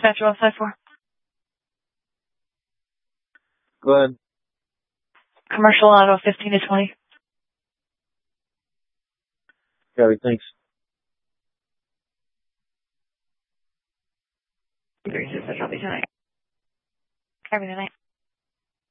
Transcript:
Dispatcher off side 4. Go ahead. Commercial auto 15 to 20. Copy, thanks. 3 dispatch, I'll be tonight. Copy tonight.